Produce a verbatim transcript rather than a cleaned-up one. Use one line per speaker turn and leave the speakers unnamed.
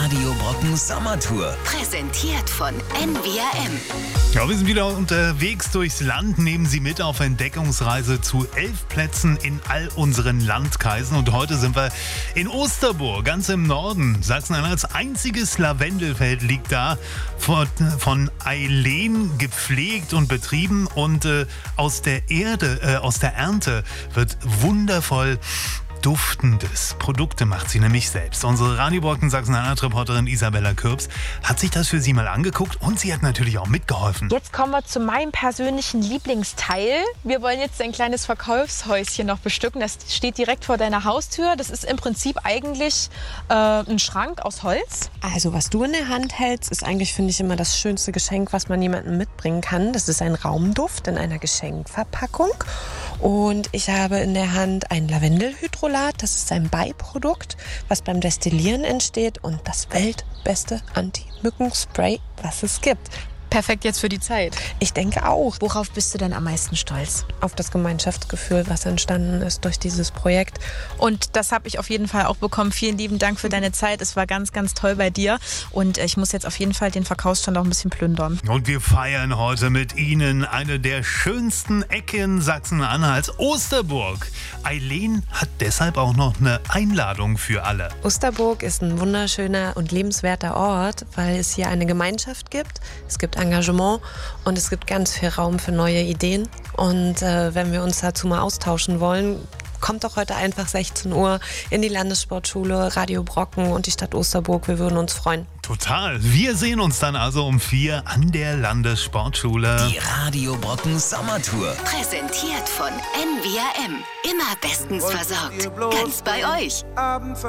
Radio Brocken Sommertour.
Präsentiert von N V R M.
Ja, wir sind wieder unterwegs durchs Land. Nehmen Sie mit auf Entdeckungsreise zu elf Plätzen in all unseren Landkreisen. Und heute sind wir in Osterburg, ganz im Norden. Sachsen-Anhalts einziges Lavendelfeld liegt da, von, von Eileen gepflegt und betrieben. Und äh, aus der Erde, äh, aus der Ernte wird wundervoll duftendes Produkte macht sie nämlich selbst. Unsere Radio Brocken Sachsen-Anhalt-Reporterin Isabella Kürbs hat sich das für sie mal angeguckt und sie hat natürlich auch mitgeholfen.
Jetzt kommen wir zu meinem persönlichen Lieblingsteil. Wir wollen jetzt ein kleines Verkaufshäuschen noch bestücken. Das steht direkt vor deiner Haustür. Das ist im Prinzip eigentlich äh, ein Schrank aus Holz.
Also was du in der Hand hältst, ist eigentlich, finde ich, immer das schönste Geschenk, was man jemandem mitbringen kann. Das ist ein Raumduft in einer Geschenkverpackung. Und ich habe in der Hand ein Lavendelhydrolat. Das ist ein Beiprodukt, was beim Destillieren entsteht und das weltbeste Anti-Mückenspray, was es gibt.
Perfekt jetzt für die Zeit.
Ich denke auch.
Worauf bist du denn am meisten stolz?
Auf das Gemeinschaftsgefühl, was entstanden ist durch dieses Projekt.
Und das habe ich auf jeden Fall auch bekommen. Vielen lieben Dank für deine Zeit. Es war ganz, ganz toll bei dir. Und ich muss jetzt auf jeden Fall den Verkaufsstand auch ein bisschen plündern.
Und wir feiern heute mit Ihnen eine der schönsten Ecken Sachsen-Anhalts, Osterburg. Eileen hat deshalb auch noch eine Einladung für alle.
Osterburg ist ein wunderschöner und lebenswerter Ort, weil es hier eine Gemeinschaft gibt. Es gibt Engagement und es gibt ganz viel Raum für neue Ideen. Und äh, wenn wir uns dazu mal austauschen wollen, kommt doch heute einfach sechzehn Uhr in die Landessportschule, Radio Brocken und die Stadt Osterburg. Wir würden uns freuen.
Total. Wir sehen uns dann also um vier an der Landessportschule.
Die Radio Brocken Sommertour.
Präsentiert von N V R M. Immer bestens versorgt. Ganz bei euch.